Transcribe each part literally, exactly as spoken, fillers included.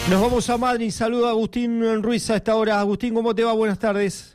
Nos vamos a Madrid, saluda a Agustín Ruiz a esta hora. Agustín, ¿cómo te va? Buenas tardes.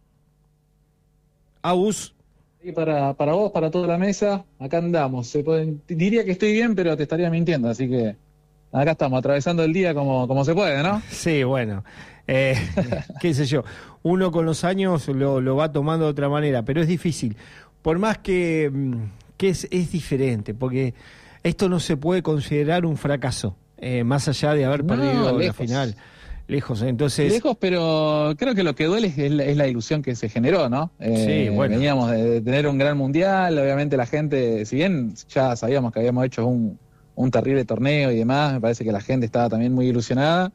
Agus. Sí, para, para vos, para toda la mesa, acá andamos. Se pueden, diría que estoy bien, pero te estaría mintiendo, así que acá estamos, atravesando el día como, como se puede, ¿no? Sí, bueno, eh, qué sé yo, uno con los años lo, lo va tomando de otra manera, pero es difícil, por más que, que es, es diferente, porque esto no se puede considerar un fracaso. Eh, más allá de haber No, perdido lejos. la final, lejos, entonces... Lejos, pero creo que lo que duele es la, es la ilusión que se generó, ¿no? Eh, Sí, bueno. Veníamos de, de tener un gran mundial, obviamente la gente, si bien ya sabíamos que habíamos hecho un, un terrible torneo y demás, me parece que la gente estaba también muy ilusionada,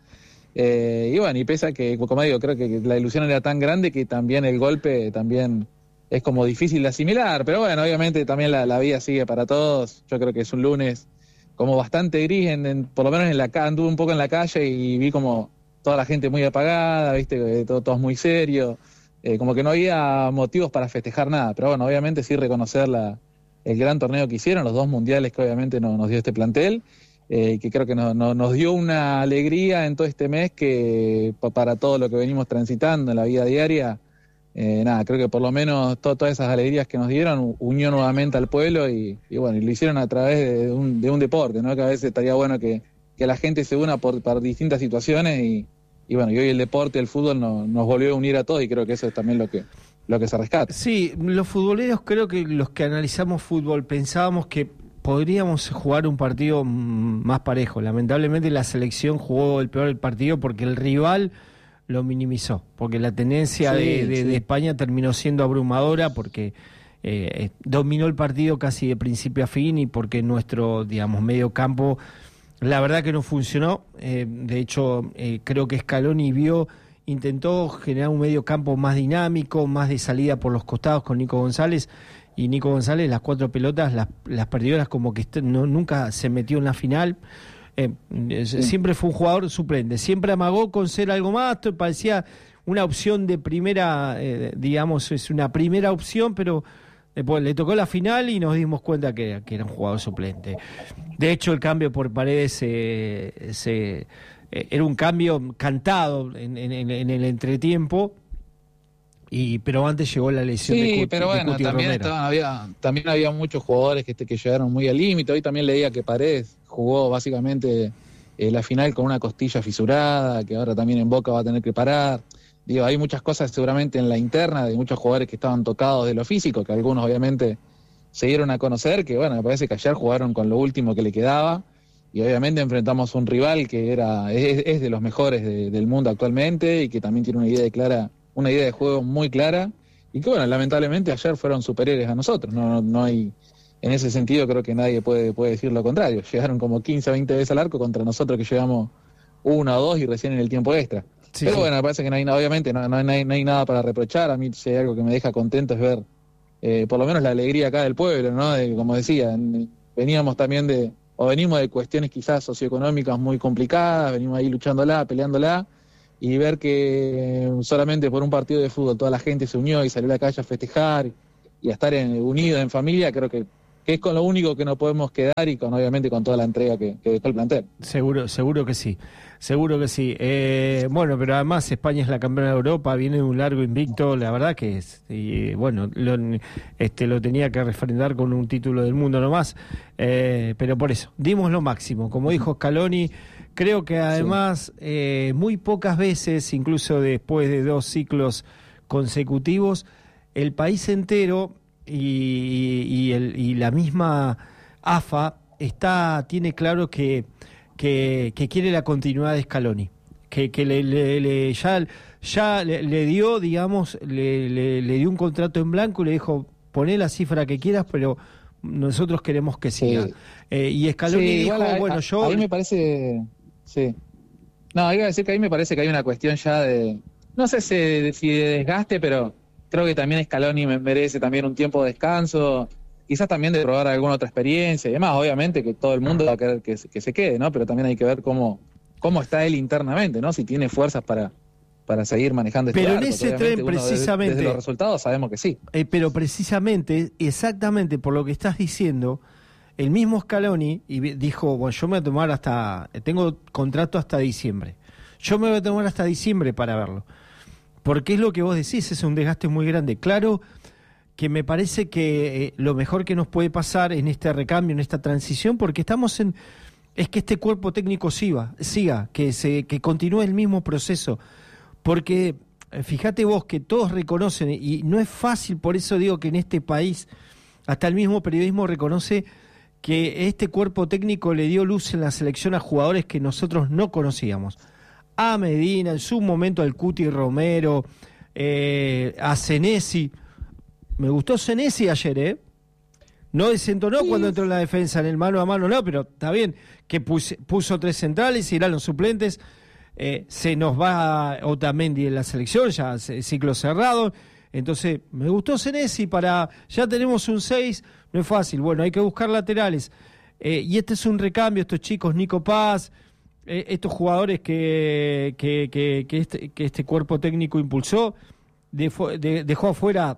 eh, y bueno, y pese a que, como digo, creo que la ilusión era tan grande que también el golpe también es como difícil de asimilar, pero bueno, obviamente también la, la vida sigue para todos. Yo creo que es un lunes como bastante gris, en, en, por lo menos en la anduve un poco en la calle y vi como toda la gente muy apagada, viste, todo, todos muy serios, eh, como que no había motivos para festejar nada, pero bueno, obviamente sí reconocer la, el gran torneo que hicieron, los dos mundiales que obviamente nos, nos dio este plantel, eh, que creo que no, no, nos dio una alegría en todo este mes que para todo lo que venimos transitando en la vida diaria, Eh, nada, creo que por lo menos to, todas esas alegrías que nos dieron unió nuevamente al pueblo y, y bueno, y lo hicieron a través de un, de un deporte, ¿no? Que a veces estaría bueno que, que la gente se una por, por distintas situaciones y, y bueno, y hoy el deporte, el fútbol no, nos volvió a unir a todos y creo que eso es también lo que, lo que se rescata. Sí, los futboleros, creo que los que analizamos fútbol pensábamos que podríamos jugar un partido más parejo. Lamentablemente la selección jugó el peor partido porque el rival lo minimizó, porque la tendencia Sí, de, de, sí. de España terminó siendo abrumadora porque eh, dominó el partido casi de principio a fin y porque nuestro, digamos, medio campo, la verdad que no funcionó. Eh, de hecho, eh, creo que Scaloni vio, intentó generar un medio campo más dinámico, más de salida por los costados con Nico González, y Nico González las cuatro pelotas las, las perdió, las como que est- no, nunca se metió en la final. Eh, sí. Siempre fue un jugador suplente, siempre amagó con ser algo más, parecía una opción de primera, eh, digamos, es una primera opción, pero después le tocó la final y nos dimos cuenta que, que era un jugador suplente. De hecho, el cambio por Paredes eh, se, eh, era un cambio cantado en, en, en el entretiempo. Y, pero antes llegó la lesión sí, de Cuti, pero bueno, de Cuti también, Romero. estaban, había, también había muchos jugadores que, que llegaron muy al límite. Hoy también leía que Paredes jugó básicamente eh, la final con una costilla fisurada, que ahora también en Boca va a tener que parar. Digo, hay muchas cosas seguramente en la interna de muchos jugadores que estaban tocados de lo físico, que algunos obviamente se dieron a conocer, que bueno, me parece que ayer jugaron con lo último que le quedaba, y obviamente enfrentamos a un rival que era es, es de los mejores de, del mundo actualmente y que también tiene una idea de clara, una idea de juego muy clara, y que bueno, lamentablemente ayer fueron superiores a nosotros. No, no, no hay, en ese sentido creo que nadie puede, puede decir lo contrario. Llegaron como quince o veinte veces al arco contra nosotros que llegamos una o dos y recién en el tiempo extra. Sí, Pero sí. bueno, me parece que no hay, obviamente no, no, hay, no hay nada para reprochar. A mí si hay algo que me deja contento es ver eh, por lo menos la alegría acá del pueblo, ¿no? De, como decía, en, veníamos también de, o venimos de cuestiones quizás socioeconómicas muy complicadas, venimos ahí luchándola, peleándola, y ver que solamente por un partido de fútbol toda la gente se unió y salió a la calle a festejar y a estar en, unidos en familia, creo que, que es con lo único que nos podemos quedar y con obviamente con toda la entrega que, que dejó el plantel. Seguro, seguro que sí, seguro que sí. Eh, bueno, pero además España es la campeona de Europa, viene de un largo invicto, la verdad que es, y bueno, lo, este, lo tenía que refrendar con un título del mundo nomás, eh, pero por eso, dimos lo máximo, como dijo Scaloni. Creo que además sí. eh, muy pocas veces, incluso después de dos ciclos consecutivos, el país entero y, y, el, y la misma A F A está tiene claro que, que, que quiere la continuidad de Scaloni, que, que le, le, le, ya, ya le, le dio, digamos, le, le, le dio un contrato en blanco y le dijo, poné la cifra que quieras, pero nosotros queremos que siga. Sí. Eh, y Scaloni sí, dijo, a, bueno, yo... A mí me parece... Sí. No, iba a decir que ahí me parece que hay una cuestión ya de, no sé si, si de desgaste, pero creo que también Scaloni merece también un tiempo de descanso, quizás también de probar alguna otra experiencia y demás. Obviamente que todo el mundo va a querer que, que se quede, ¿no? Pero también hay que ver cómo, cómo está él internamente, ¿no? Si tiene fuerzas para, para seguir manejando este Pero barco. en ese tren precisamente... Desde, desde los resultados sabemos que sí. Eh, pero precisamente, exactamente por lo que estás diciendo, el mismo Scaloni y dijo, bueno, yo me voy a tomar hasta, tengo contrato hasta diciembre, yo me voy a tomar hasta diciembre para verlo, porque es lo que vos decís, es un desgaste muy grande. Claro que me parece que eh, lo mejor que nos puede pasar en este recambio, en esta transición, porque estamos en, es que este cuerpo técnico siga, siga que, se, que continúe el mismo proceso, porque fíjate vos que todos reconocen, y no es fácil, por eso digo que en este país hasta el mismo periodismo reconoce que este cuerpo técnico le dio luz en la selección a jugadores que nosotros no conocíamos. A Medina, en su momento al Cuti Romero, eh, a Senesi. Me gustó Senesi ayer, ¿eh? No desentonó sí. Cuando entró en la defensa, en el mano a mano, no, pero está bien que puso, puso tres centrales y eran los suplentes. Eh, se nos va Otamendi en la selección, ya ciclo cerrado. Entonces, me gustó Senesi para... Ya tenemos un seis, no es fácil. Bueno, hay que buscar laterales. Eh, y este es un recambio, estos chicos, Nico Paz, eh, estos jugadores que, que, que, que, este, que este cuerpo técnico impulsó, de, de, dejó afuera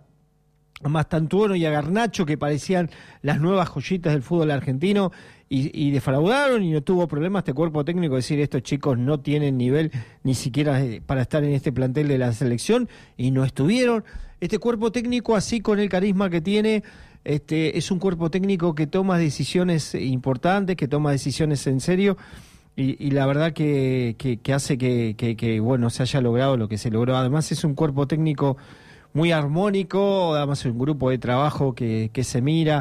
a Mastantuono y a Garnacho, que parecían las nuevas joyitas del fútbol argentino, y, y defraudaron, y no tuvo problemas este cuerpo técnico de decir, estos chicos no tienen nivel ni siquiera para estar en este plantel de la selección, y no estuvieron. Este cuerpo técnico, así con el carisma que tiene, este es un cuerpo técnico que toma decisiones importantes, que toma decisiones en serio, y, y la verdad que, que, que hace que, que, que bueno se haya logrado lo que se logró. Además es un cuerpo técnico muy armónico, además es un grupo de trabajo que, que se mira,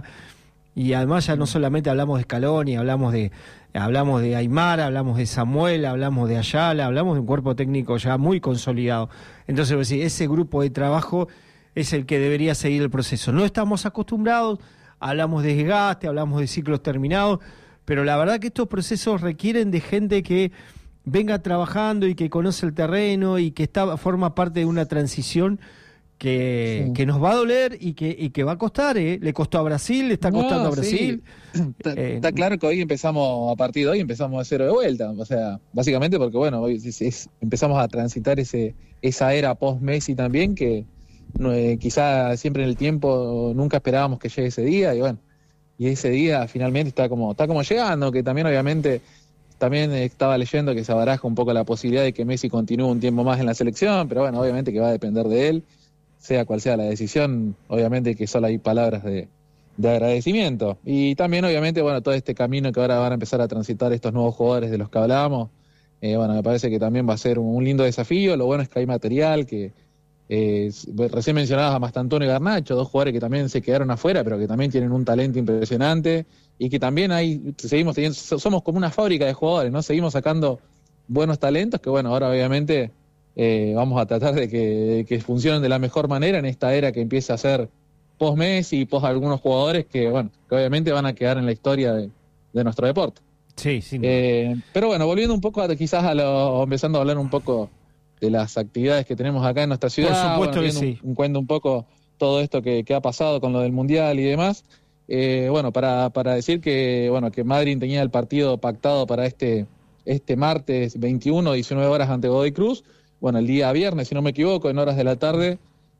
y además ya no solamente hablamos de Scaloni, hablamos de hablamos de Aymara, hablamos de Samuel, hablamos de Ayala, hablamos de un cuerpo técnico ya muy consolidado. Entonces, pues, ese grupo de trabajo es el que debería seguir el proceso. No estamos acostumbrados, hablamos de desgaste, hablamos de ciclos terminados, pero la verdad que estos procesos requieren de gente que venga trabajando y que conoce el terreno y que está forma parte de una transición que, sí. que nos va a doler y que, y que va a costar, ¿eh? Le costó a Brasil, le está costando no, a Brasil. Sí. Está, eh, está claro que hoy empezamos, a partir de hoy empezamos a cero de vuelta, o sea, básicamente porque bueno, hoy es, es, empezamos a transitar ese esa era post-Messi también, que no, eh, quizá siempre en el tiempo nunca esperábamos que llegue ese día, y bueno, y ese día finalmente está como, está como llegando, que también obviamente... También estaba leyendo que se baraja un poco la posibilidad de que Messi continúe un tiempo más en la selección, pero bueno, obviamente que va a depender de él, sea cual sea la decisión, obviamente que solo hay palabras de, de agradecimiento. Y también obviamente, bueno, todo este camino que ahora van a empezar a transitar estos nuevos jugadores de los que hablábamos, eh, bueno, me parece que también va a ser un, un lindo desafío. Lo bueno es que hay material, que eh, recién mencionabas a Mastantuono y Garnacho, dos jugadores que también se quedaron afuera, pero que también tienen un talento impresionante, y que también hay, seguimos teniendo, somos como una fábrica de jugadores, ¿no? Seguimos sacando buenos talentos que, bueno, ahora obviamente eh, vamos a tratar de que, de que funcionen de la mejor manera en esta era que empieza a ser post-Messi y post algunos jugadores que, bueno, que obviamente van a quedar en la historia de, de nuestro deporte. Sí, sí. Eh, pero bueno, volviendo un poco a, quizás a lo, empezando a hablar un poco de las actividades que tenemos acá en nuestra ciudad. Por supuesto bueno, que sí. Un, un cuento un poco todo esto que, que ha pasado con lo del Mundial y demás. Eh, bueno, para, para decir que bueno que Madrid tenía el partido pactado para este este martes veintiuno, diecinueve horas ante Godoy Cruz. Bueno, el día viernes, si no me equivoco, en horas de la tarde,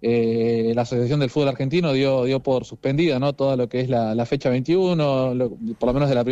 eh, la Asociación del Fútbol Argentino dio dio por suspendida, ¿no? Todo lo que es la, la fecha veintiuno, lo, por lo menos de la primera